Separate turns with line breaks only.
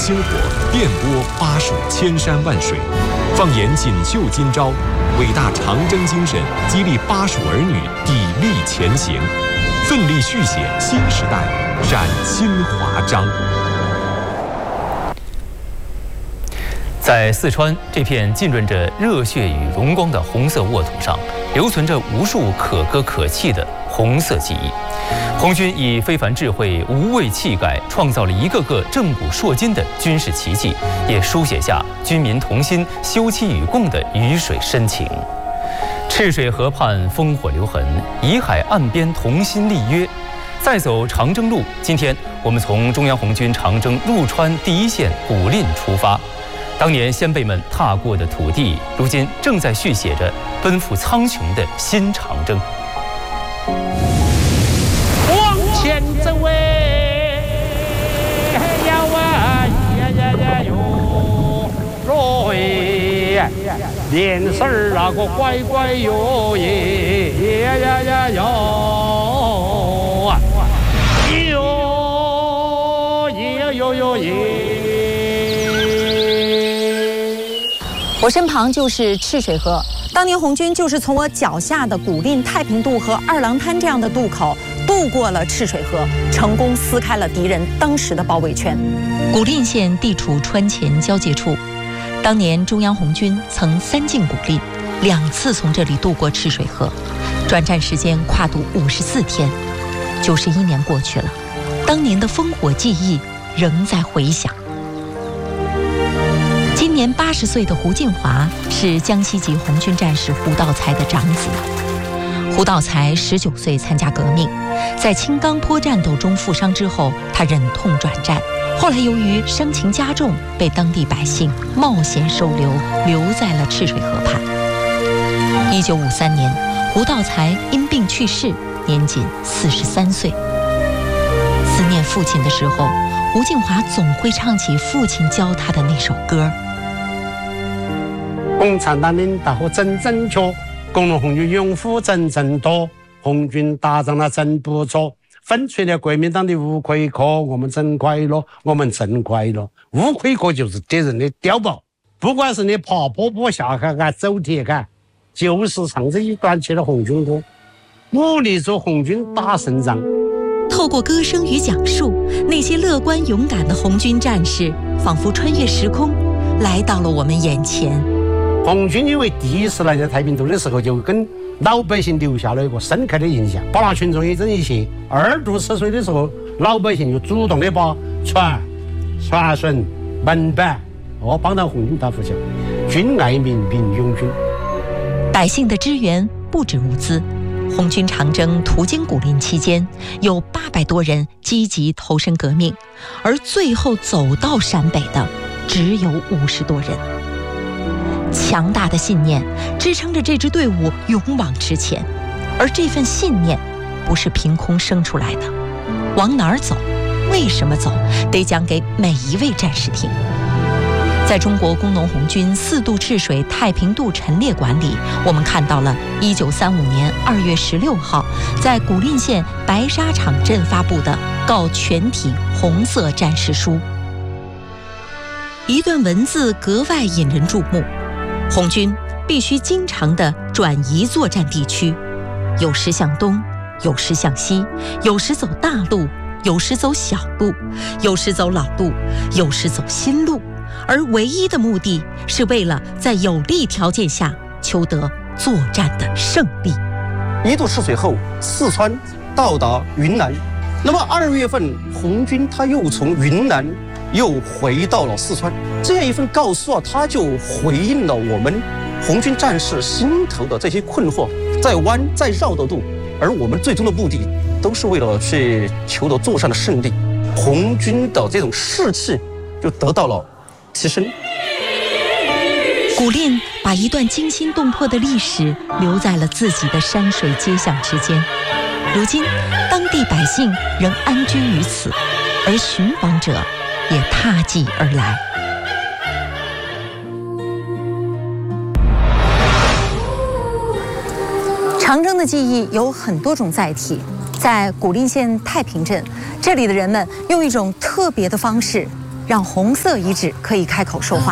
星火，电波巴蜀千山万水，放眼锦绣今朝，伟大长征精神激励巴蜀儿女砥砺前行，奋力续写新时代，展新华章。
在四川这片浸润着热血与荣光的红色沃土上，留存着无数可歌可泣的红色记忆。红军以非凡智慧、无畏气概，创造了一个个震古烁今的军事奇迹，也书写下军民同心、休戚与共的鱼水深情。赤水河畔烽火留痕，沂海岸边同心立约。再走长征路，今天我们从中央红军长征入川第一线古蔺出发。当年先辈们踏过的土地，如今正在续写着奔赴苍穹的新长征。
往前走哎，呀哇呀呀呀哟，哟哎，脸色儿那个乖乖哟耶呀呀呀哟，哟耶哟哟耶。
我身旁就是赤水河，当年红军就是从我脚下的古蔺、太平渡和二郎滩这样的渡口渡过了赤水河，成功撕开了敌人当时的包围圈。
古蔺县地处川黔交界处，当年中央红军曾3进古蔺，2次从这里渡过赤水河，转战时间跨度54天。91年过去了，当年的烽火记忆仍在回响。今年80岁的胡晋华是江西籍红军战士胡道才的长子。胡道才19岁参加革命，在青冈坡战斗中负伤之后，他忍痛转战，后来由于伤情加重，被当地百姓冒险收留，留在了赤水河畔。1953年，胡道才因病去世，年仅43岁。思念父亲的时候，胡晋华总会唱起父亲教他的那首歌。
共产党领导真正确，工农红军拥护真正多，红军打仗了真不错，粉碎了国民党的吴奎科，我们真快乐，我们真快乐。吴奎科就是敌人的碉堡，不管是你爬坡坡下海啊，走铁杆，就是唱这一段起的红军歌，鼓励着红军打胜仗。
透过歌声与讲述，那些乐观勇敢的红军战士仿佛穿越时空，来到了我们眼前。
红军因为第一次来到太平渡的时候，就跟老百姓留下了一个深刻的印象，把那群众一整一些。2度10岁的时候，老百姓就主动的把船、绳、门板绑到红军大扶桥，军爱民，民拥军。
百姓的支援不止物资，红军长征途经古蔺期间，有800多人积极投身革命，而最后走到陕北的只有50多人。强大的信念支撑着这支队伍勇往直前，而这份信念不是凭空生出来的。往哪儿走，为什么走，得讲给每一位战士听。在中国工农红军4渡赤水太平渡陈列馆里，我们看到了1935年2月16号在古蔺县白沙场镇发布的告全体红色战士书。一段文字格外引人注目，红军必须经常地转移作战地区，有时向东，有时向西，有时走大路，有时走小路，有时走老路，有时走新路，而唯一的目的是为了在有利条件下求得作战的胜利。
1渡赤水后，四川到达云南，那么2月份红军他又从云南又回到了四川，这样一份告诉他就回应了我们红军战士心头的这些困惑，再弯再绕的路，而我们最终的目的都是为了去求得作战的胜利，红军的这种士气就得到了提升。
古蔺把一段惊心动魄的历史留在了自己的山水街巷之间，如今当地百姓仍安居于此，而寻访者也踏迹而来。
长征的记忆有很多种载体，在古蔺县太平镇，这里的人们用一种特别的方式让红色遗址可以开口说话。